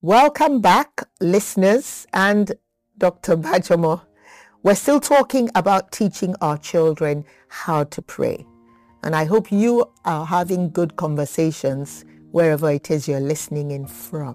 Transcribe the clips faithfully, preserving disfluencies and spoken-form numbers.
Welcome back, listeners and Doctor Bajamo. We're still talking about teaching our children how to pray. And I hope you are having good conversations wherever it is you're listening in from.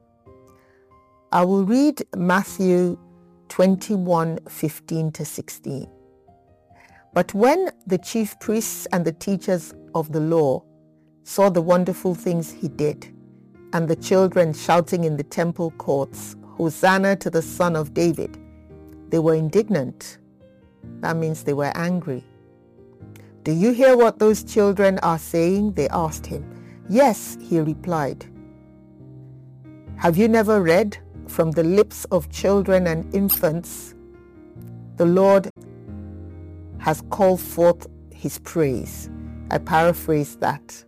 I will read Matthew twenty-one, fifteen to sixteen. But when the chief priests and the teachers of the law saw the wonderful things he did, and the children shouting in the temple courts, Hosanna to the Son of David, they were indignant. That means they were angry. Do you hear what those children are saying? They asked him. Yes, he replied. Have you never read, from the lips of children and infants, the Lord has called forth his praise? I paraphrase that.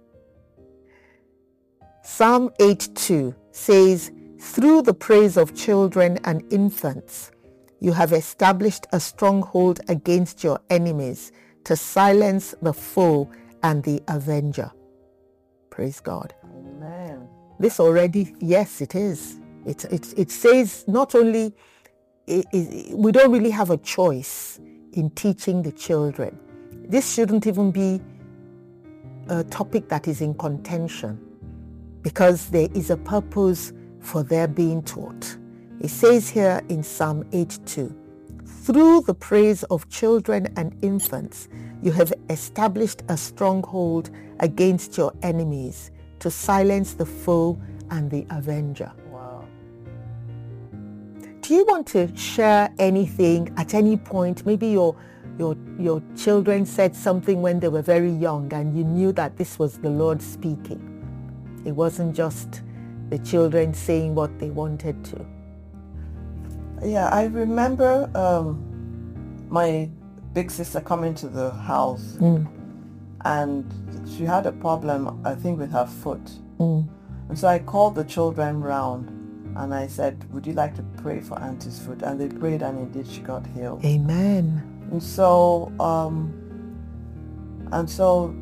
Psalm eight two says, through the praise of children and infants, you have established a stronghold against your enemies to silence the foe and the avenger. Praise God. Amen. This already, yes, it is. It, it, it says not only, it, it, we don't really have a choice in teaching the children. This shouldn't even be a topic that is in contention, because there is a purpose for their being taught. It says here in Psalm eight two, through the praise of children and infants, you have established a stronghold against your enemies to silence the foe and the avenger. Wow. Do you want to share anything at any point? Maybe your your your children said something when they were very young and you knew that this was the Lord speaking. It wasn't just the children saying what they wanted to. Yeah, I remember um, my big sister coming to the house Mm. and she had a problem, I think, with her foot. Mm. And so I called the children round and I said, would you like to pray for Auntie's foot? And they prayed and indeed she got healed. Amen. And so, um, and so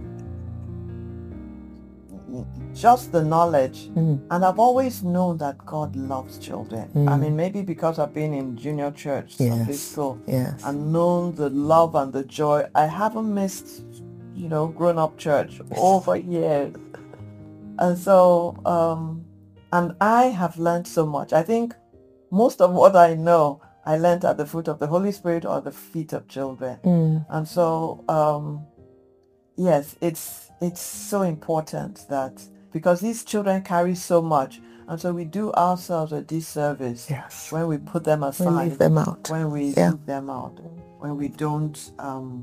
just the knowledge. Mm. And I've always known that God loves children. Mm. I mean, maybe because I've been in junior church, Sunday Yes. school, Yes. and known the love and the joy. I haven't missed, you know, grown-up church over years. And so, um, and I have learned so much. I think most of what I know, I learned at the foot of the Holy Spirit or the feet of children. Mm. And so, um, yes, it's it's so important that, because these children carry so much, and so we do ourselves a disservice Yes. when we put them aside, We leave them out. when we Yeah. leave them out, when we don't um,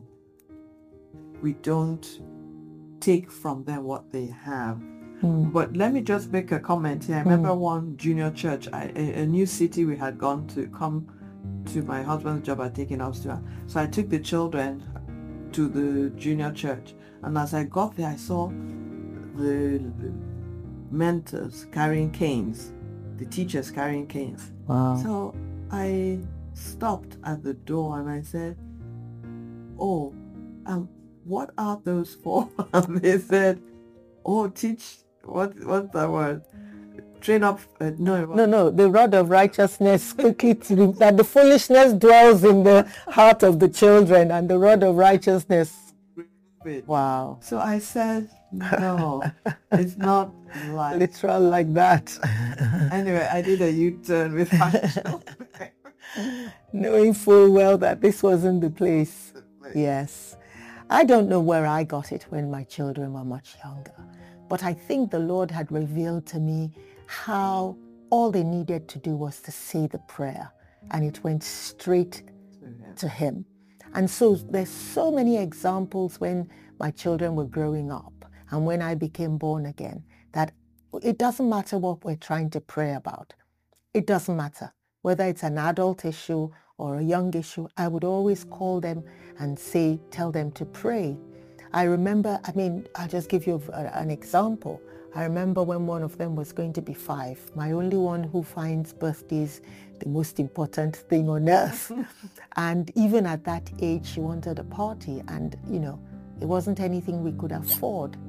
we don't take from them what they have. Mm. But let me just make a comment here. I remember one junior church, I, a, a new city we had gone to, come to my husband's job, had taken us to. So I took the children to the junior church, and as I got there, I saw the, the mentors carrying canes, the teachers carrying canes. Wow. So I stopped at the door and I said, oh, um, what are those for? And they said, oh, teach, what what's that word? Train up, uh, no. No, no, the rod of righteousness quickly to, that the foolishness dwells in the heart of the children, and the rod of righteousness. Wow. So I said, no, it's not like. Literal like that. Anyway, I did a U-turn with my children. Knowing full well that this wasn't the place. Yes. I don't know where I got it when my children were much younger, but I think the Lord had revealed to me how all they needed to do was to say the prayer, and it went straight to him. And so there's so many examples when my children were growing up and when I became born again, that it doesn't matter what we're trying to pray about. It doesn't matter whether it's an adult issue or a young issue. I would always call them and say, tell them to pray. I remember, I mean, I'll just give you a, an example. I remember when one of them was going to be five, my only one who finds birthdays the most important thing on earth. And even at that age, she wanted a party, and, you know, it wasn't anything we could afford.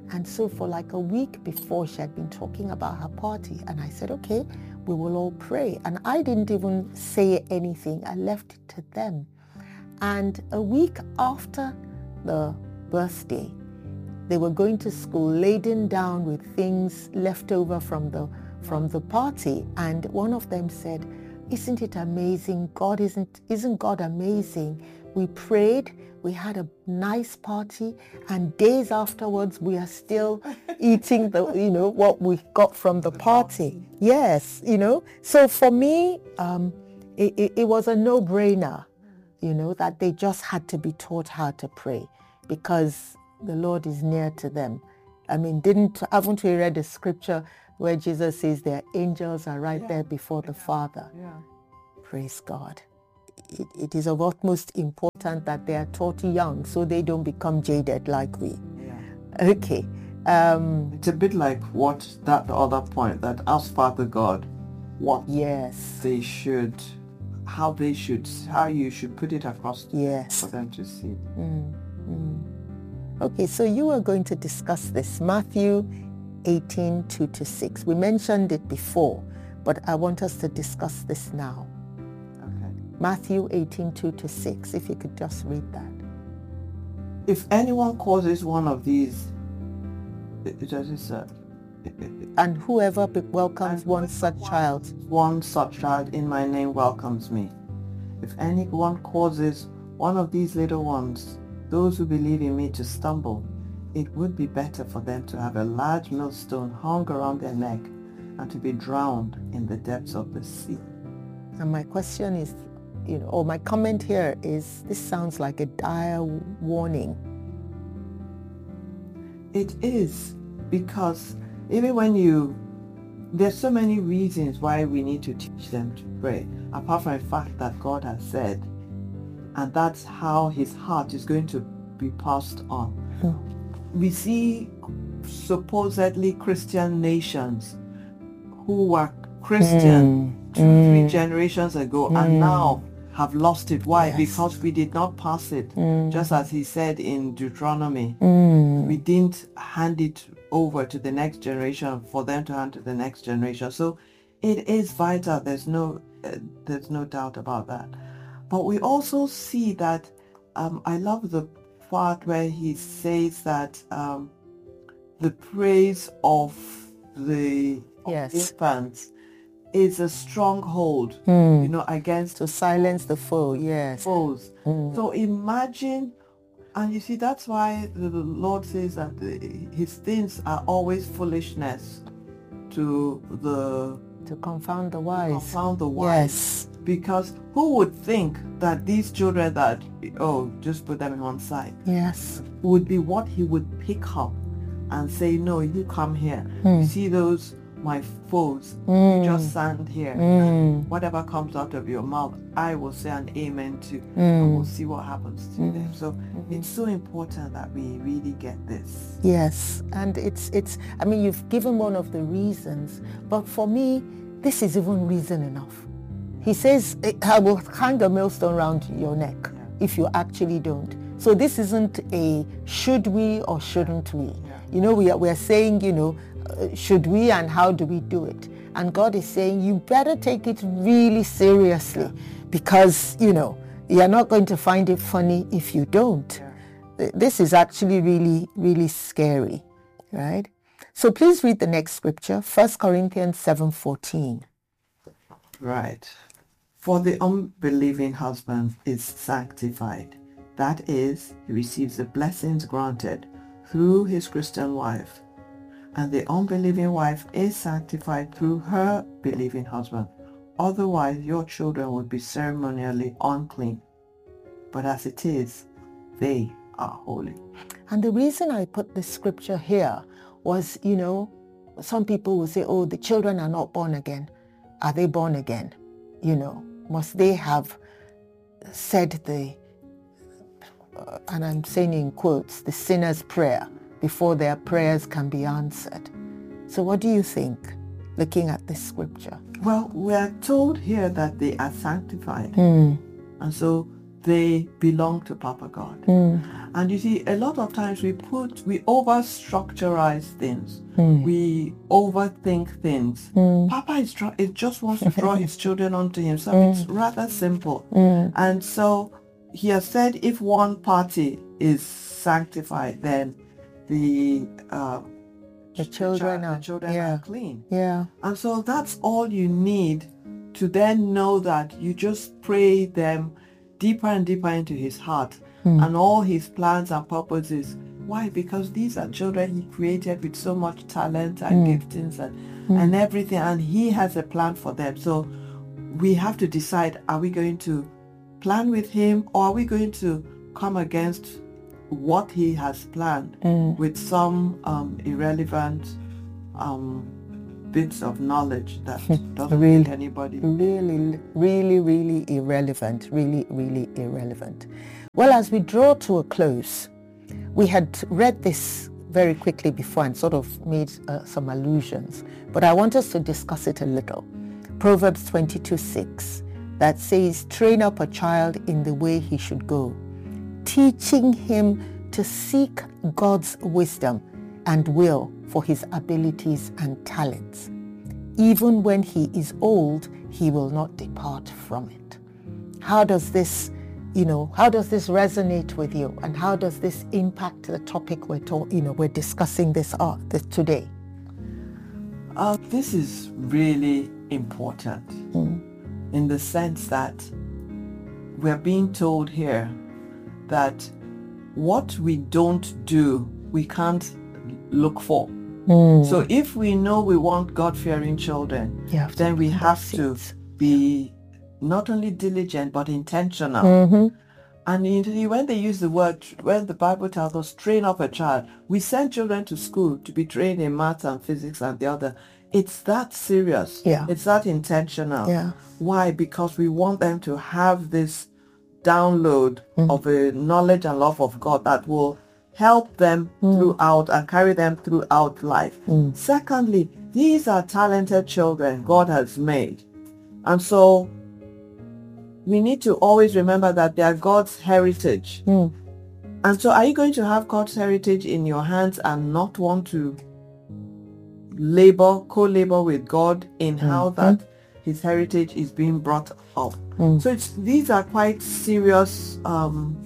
And so for like a week before, she had been talking about her party. And I said, okay, we will all pray. And I didn't even say anything. I left it to them. And a week after the birthday, they were going to school laden down with things left over from the from the party. And one of them said, isn't it amazing? God isn't isn't God amazing? We prayed, we had a nice party, and days afterwards we are still eating the you know what we got from the party. Yes, you know. So for me, um, it, it, it was a no-brainer, you know, that they just had to be taught how to pray, because the Lord is near to them. I mean, didn't haven't we read the scripture where Jesus says their angels are right yeah. there before the yeah. Father? Yeah. Praise God. It, it is of utmost importance that they are taught young so they don't become jaded like we. Yeah. Okay. Um, it's a bit like what that the other point that ask Father God what yes they should, how they should, how you should put it across yes. for them to see. Mm, mm. Okay, so you are going to discuss this, Matthew eighteen, two to six. We mentioned it before, but I want us to discuss this now. Okay. Matthew eighteen, two to six, if you could just read that. If anyone causes one of these, it does uh, and whoever welcomes and one such child. One such child in my name welcomes me. If anyone causes one of these little ones, those who believe in me, to stumble, it would be better for them to have a large millstone hung around their neck and to be drowned in the depths of the sea. And my question is, you know, or my comment here is, this sounds like a dire warning. It is, because even when you, there's so many reasons why we need to teach them to pray, apart from the fact that God has said, and that's how his heart is going to be passed on. Hmm. We see supposedly Christian nations who were Christian mm. two, mm. three generations ago mm. and now have lost it. Why? Yes. Because we did not pass it. Mm. Just as he said in Deuteronomy, mm. we didn't hand it over to the next generation for them to hand to the next generation. So it is vital. There's no, uh, there's no doubt about that. But we also see that, um, I love the part where he says that um, the praise of the yes. infants is a stronghold, mm. you know, against to silence the foe. Yes, foes. Mm. So imagine, and you see that's why the Lord says that the, his things are always foolishness to the to confound the wise. Confound the wise. Yes. Because who would think that these children that, oh, just put them on one side. Yes. Would be what he would pick up and say, no, you come here. Mm. You see those, my foes, mm. you just stand here. Mm. And whatever comes out of your mouth, I will say an amen to. Mm. And we'll see what happens to mm. them. So mm-hmm. it's so important that we really get this. Yes. And it's, it's, I mean, you've given one of the reasons, but for me, this is even reason enough. He says, I will hang a millstone around your neck yeah. if you actually don't. So this isn't a should we or shouldn't we. Yeah. You know, we are, we are saying, you know, uh, should we and how do we do it? And God is saying, you better take it really seriously yeah. because, you know, you're not going to find it funny if you don't. Yeah. This is actually really, really scary, right? So please read the next scripture, First Corinthians seven fourteen. Right. For the unbelieving husband is sanctified. That is, he receives the blessings granted through his Christian wife. And the unbelieving wife is sanctified through her believing husband. Otherwise, your children would be ceremonially unclean. But as it is, they are holy. And the reason I put this scripture here was, you know, some people will say, oh, the children are not born again. Are they born again? You know, must they have said the, uh, and I'm saying in quotes, the sinner's prayer before their prayers can be answered? So what do you think, looking at this scripture? Well, we are told here that they are sanctified. Mm. And so they belong to Papa God. Mm. And you see, a lot of times we put, we over-structurize things. Mm. We overthink things. Mm. Papa is try- it just wants to draw his children onto himself. Mm. It's rather simple. Mm. And so he has said if one party is sanctified, then the uh, The children the, are, the children yeah. are clean. Yeah. And so that's all you need to then know that you just pray them deeper and deeper into his heart Mm. and all his plans and purposes. Why? Because these are children he created with so much talent and Mm. giftings and, Mm. and everything, and he has a plan for them. So we have to decide, are we going to plan with him, or are we going to come against what he has planned Mm. with some um, irrelevant um, bits of knowledge that doesn't Really? make anybody. Really, really, really irrelevant. Really, really irrelevant. Well, as we draw to a close, we had read this very quickly before and sort of made uh, some allusions, but I want us to discuss it a little. Proverbs twenty-two six, that says, train up a child in the way he should go, teaching him to seek God's wisdom and will for his abilities and talents. Even when he is old, he will not depart from it. How does this, you know, how does this resonate with you, and how does this impact the topic we're talk, you know, we're discussing this, uh, this today? Uh, this is really important Mm. in the sense that we're being told here that what we don't do, we can't look for. Mm. So if we know we want God-fearing children, You have to then we plant have to seeds. be not only diligent but intentional. Mhm. And you see, when they use the word, when the Bible tells us train up a child, we send children to school to be trained in maths and physics and the other. It's that serious. Yeah. It's that intentional. Yeah. Why? Because we want them to have this download Mm. of a knowledge and love of God that will help them Mm. throughout and carry them throughout life. Mm. Secondly, these are talented children God has made. And so we need to always remember that they are God's heritage. Mm. And so are you going to have God's heritage in your hands and not want to labor, co-labor with God in how Mhm. that his heritage is being brought up? Mm. So it's, these are quite serious, um,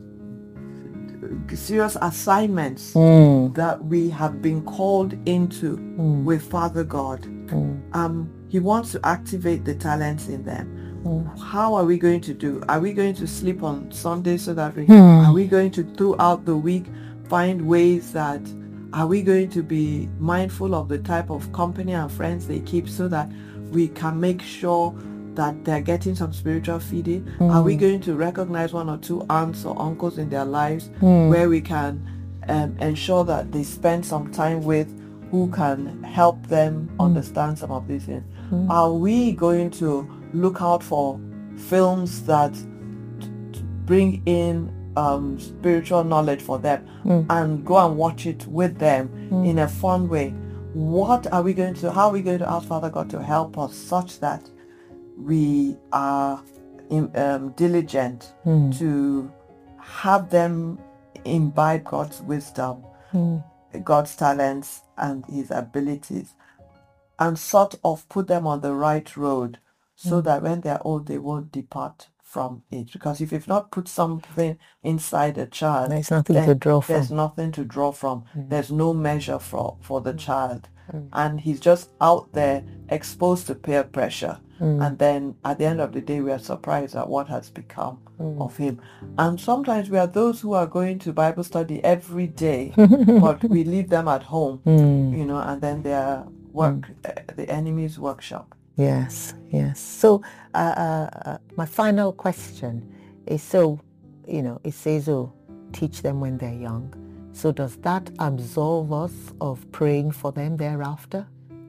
serious assignments Mm. that we have been called into Mm. with Father God. Mm. Um, he wants to activate the talents in them. Mm. How are we going to do? Are we going to sleep on Sunday so that we, Hmm. are we going to throughout the week find ways that, are we going to be mindful of the type of company and friends they keep so that we can make sure that they're getting some spiritual feeding? Mm. Are we going to recognize one or two aunts or uncles in their lives Mm. where we can um, ensure that they spend some time with who can help them understand some of these things? Mm. Are we going to look out for films that t- bring in um, spiritual knowledge for them Mm. and go and watch it with them Mm. in a fun way? What are we going to, how are we going to ask Father God to help us such that we are in, um, diligent Mm. to have them imbibe God's wisdom, Mm. God's talents and his abilities, and sort of put them on the right road so Mm. that when they're old they won't depart from it? Because if you've not put something inside a child, There's nothing then to draw from. there's nothing to draw from. Mm. There's no measure for, for the child. Mm. And he's just out there exposed to peer pressure. Mm. And then at the end of the day, we are surprised at what has become Mm. of him. And sometimes we are those who are going to Bible study every day, but we leave them at home, Mm. you know, and then they are work, uh, the enemy's workshop. Yes, yes. So uh, uh, uh, my final question is, so, you know, it says, oh, teach them when they're young. So does that absolve us of praying for them thereafter?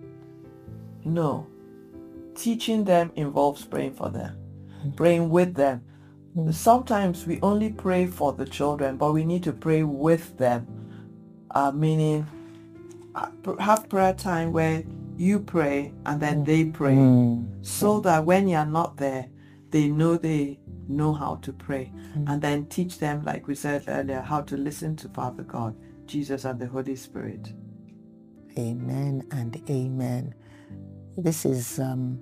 No. Teaching them involves praying for them, praying with them. Mm. Sometimes we only pray for the children, but we need to pray with them, uh, meaning uh, have prayer time where you pray and then they pray, Mm. so that when you're not there, they know they know how to pray. Mm-hmm. And then teach them, like we said earlier, how to listen to Father God, Jesus, and the Holy Spirit. Amen and amen. This is, um,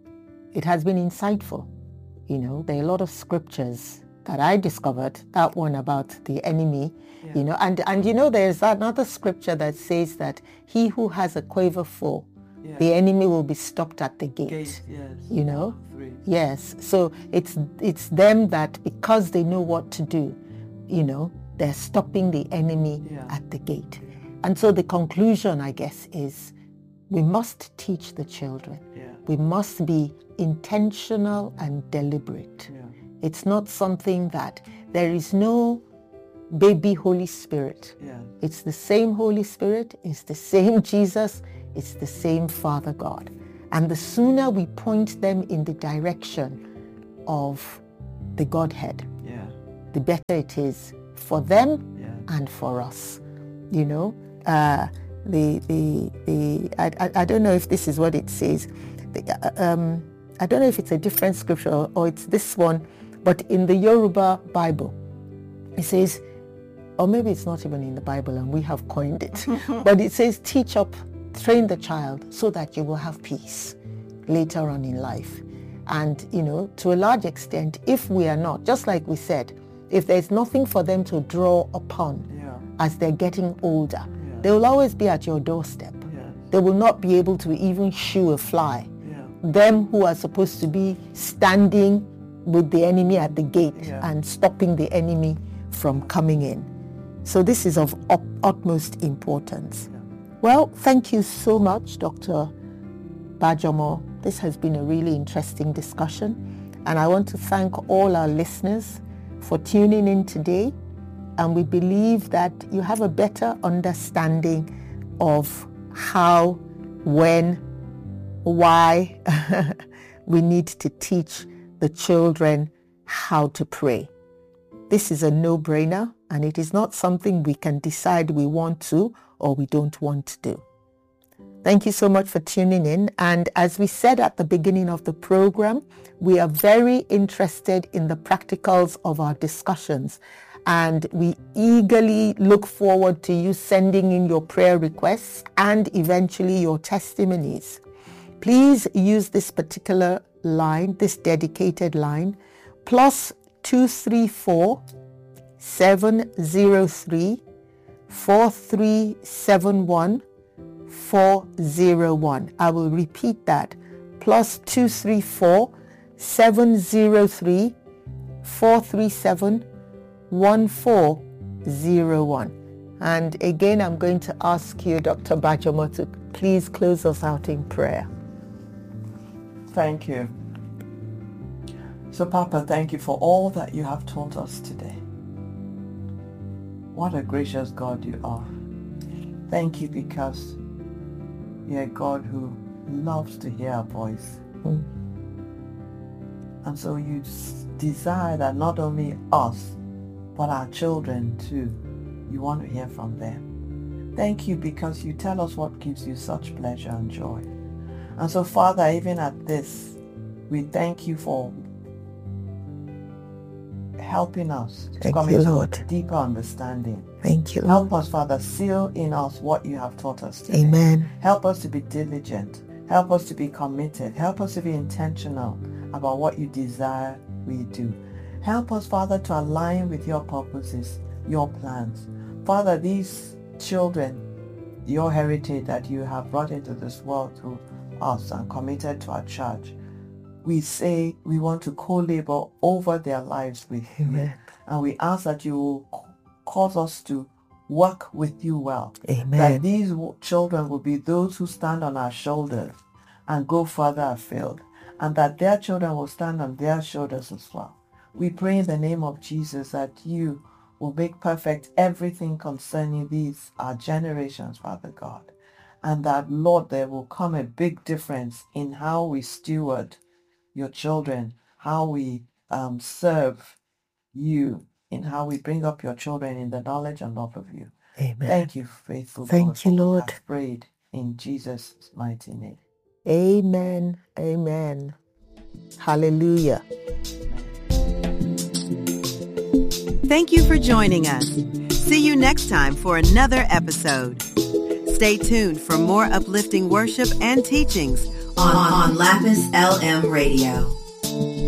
it has been insightful. You know, there are a lot of scriptures that I discovered, that one about the enemy, yeah. you know, and, and you know, there's another scripture that says that he who has a quiver full, yeah. the enemy will be stopped at the gate, gate yes. you know. Three. Yes, so it's it's them that, because they know what to do, you know, they're stopping the enemy yeah. at the gate. And so the conclusion, I guess, is we must teach the children. Yeah. We must be intentional and deliberate. Yeah. It's not something that there is no baby Holy Spirit. Yeah. It's the same Holy Spirit, it's the same Jesus, it's the same Father God. And the sooner we point them in the direction of the Godhead, yeah. the better it is for them yeah. and for us. You know, uh, the the the I, I I don't know if this is what it says. The, um, I don't know if it's a different scripture or, or it's this one, but in the Yoruba Bible, it says, or maybe it's not even in the Bible and we have coined it, but it says, teach up, train the child so that you will have peace later on in life. And, you know, to a large extent, if we are not, just like we said, if there's nothing for them to draw upon yeah. as they're getting older, yeah. they will always be at your doorstep. Yeah. They will not be able to even shoo a fly. Yeah. Them who are supposed to be standing with the enemy at the gate yeah. and stopping the enemy from coming in. So this is of up, utmost importance. Yeah. Well, thank you so much, Doctor Bajomo. This has been a really interesting discussion, and I want to thank all our listeners for tuning in today, and we believe that you have a better understanding of how, when, why we need to teach the children how to pray. This is a no-brainer, and it is not something we can decide we want to or we don't want to do. Thank you so much for tuning in. And as we said at the beginning of the program, we are very interested in the practicals of our discussions, and we eagerly look forward to you sending in your prayer requests and eventually your testimonies. Please use this particular line, this dedicated line, plus two three four, seven zero three, four three seven one, four zero one. I will repeat that. Plus two three four, seven zero three, four three seven, one four zero one. And again, I'm going to ask you, Doctor Bajomo, to please close us out in prayer. Thank you. So, Papa, thank you for all that you have taught us today. What a gracious God you are. Thank you because you're a God who loves to hear our voice. Mm. And so you desire that not only us, but our children too, you want to hear from them. Thank you because you tell us what gives you such pleasure and joy. And so, Father, even at this, we thank you for helping us to thank come you, into Lord. a deeper understanding. Thank you, Help Lord. us, Father, seal in us what you have taught us today. Amen. Help us to be diligent. Help us to be committed. Help us to be intentional about what you desire we do. Help us, Father, to align with your purposes, your plans. Father, these children, your heritage that you have brought into this world through us and committed to our church, we say we want to co-labor over their lives with Amen. you. And we ask that you will cause us to work with you well. Amen. That these children will be those who stand on our shoulders and go further afield. And that their children will stand on their shoulders as well. We pray in the name of Jesus that you will make perfect everything concerning these, our generations, Father God. And that, Lord, there will come a big difference in how we steward your children, how we um, serve you, in how we bring up your children in the knowledge and love of you. Amen. Thank you, faithful God. Thank you, Lord. I've prayed in Jesus' mighty name. Amen. Amen. Hallelujah. Thank you for joining us. See you next time for another episode. Stay tuned for more uplifting worship and teachings on, on Lapis L M Radio.